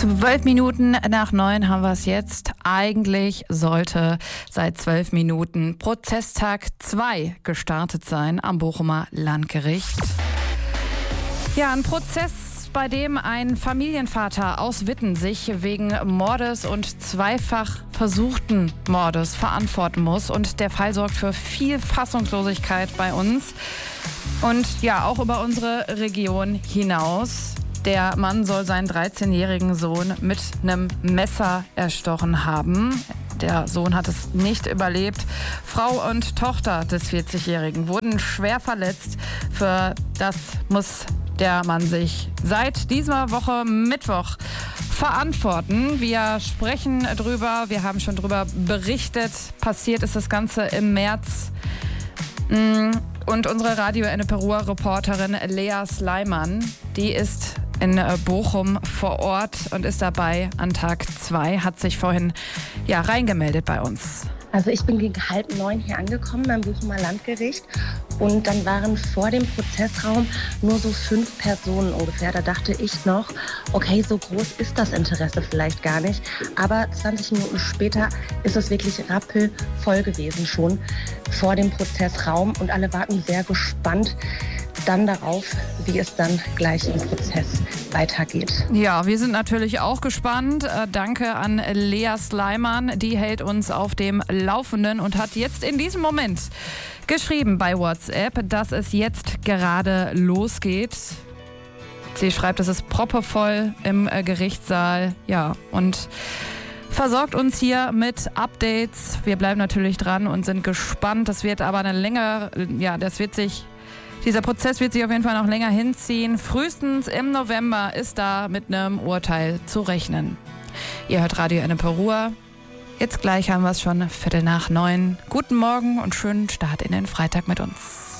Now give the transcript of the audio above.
8:12 haben wir es jetzt. Eigentlich sollte seit 12 Minuten Prozesstag 2 gestartet sein am Bochumer Landgericht. Ja, ein Prozess, bei dem ein Familienvater aus Witten sich wegen Mordes und zweifach versuchten Mordes verantworten muss. Und der Fall sorgt für viel Fassungslosigkeit bei uns und ja auch über unsere Region hinaus. Der Mann soll seinen 13-jährigen Sohn mit einem Messer erstochen haben. Der Sohn hat es nicht überlebt. Frau und Tochter des 40-Jährigen wurden schwer verletzt. Für das muss der Mann sich seit dieser Woche Mittwoch verantworten. Wir sprechen drüber, wir haben schon drüber berichtet. Passiert ist das Ganze im März. Und unsere Radio Enneperua-Reporterin Lea Sleiman, die ist in Bochum vor Ort und ist dabei an Tag 2, hat sich vorhin reingemeldet bei uns. Also ich bin gegen 8:30 hier angekommen am Bochumer Landgericht und dann waren vor dem Prozessraum nur so 5 Personen ungefähr. Da dachte ich noch, okay, so groß ist das Interesse vielleicht gar nicht. Aber 20 Minuten später ist es wirklich rappelvoll gewesen schon vor dem Prozessraum und alle warten sehr gespannt dann darauf, wie es dann gleich im Prozess weitergeht. Ja, wir sind natürlich auch gespannt. Danke an Lea Sleiman, die hält uns auf dem Laufenden und hat jetzt in diesem Moment geschrieben bei WhatsApp, dass es jetzt gerade losgeht. Sie schreibt, es ist proppevoll im Gerichtssaal, und versorgt uns hier mit Updates. Wir bleiben natürlich dran und sind gespannt. Das wird aber dieser Prozess wird sich auf jeden Fall noch länger hinziehen. Frühestens im November ist da mit einem Urteil zu rechnen. Ihr hört Radio Enneperua. Jetzt gleich haben wir es schon 8:45. Guten Morgen und schönen Start in den Freitag mit uns.